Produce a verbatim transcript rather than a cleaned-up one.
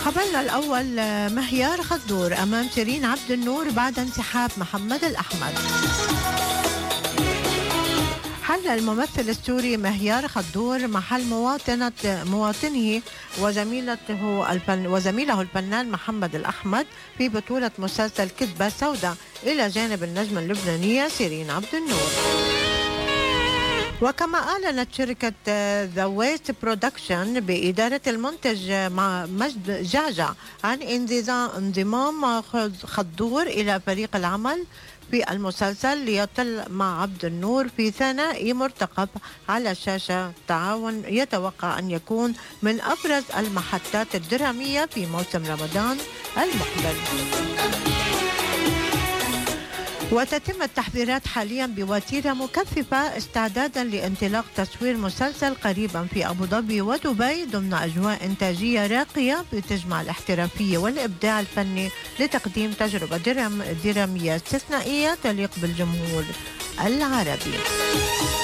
خبرنا الأول، مهيار خضور أمام شيرين عبد النور بعد انسحاب محمد الأحمد. حل الممثل السوري مهيار خضور محل مواطنة مواطنه وزميلته الفن وزميله الفنان محمد الأحمد في بطولة مسلسل كذبة سوداء إلى جانب النجمة اللبنانية شيرين عبد النور. وكما أعلنت شركة ذا ويست برودكشن بإدارة المنتج مع مجد جعجع عن انضمام خضور إلى فريق العمل في المسلسل ليطل مع عبد النور في ثنائي مرتقب على الشاشة. تعاون يتوقع أن يكون من أبرز المحطات الدرامية في موسم رمضان المقبل. وتتم التحضيرات حاليا بوتيرة مكثفة استعدادا لانطلاق تصوير مسلسل قريبا في أبو ظبي ودبي ضمن أجواء إنتاجية راقية بتجمع الاحترافية والإبداع الفني لتقديم تجربة درام درامية استثنائية تليق بالجمهور العربي.